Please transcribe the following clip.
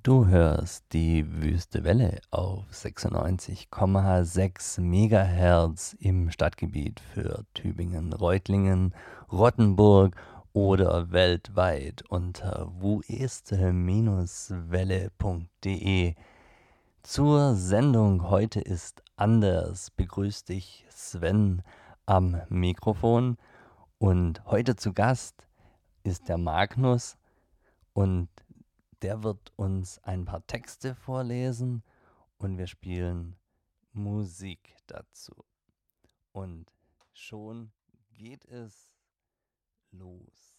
Du hörst die Wüste Welle auf 96,6 Megahertz im Stadtgebiet für Tübingen, Reutlingen, Rottenburg oder weltweit unter wueste-welle.de. Zur Sendung heute ist anders. Begrüßt dich Sven am Mikrofon und heute zu Gast ist der Magnus und der wird uns ein paar Texte vorlesen und wir spielen Musik dazu. Und schon geht es los.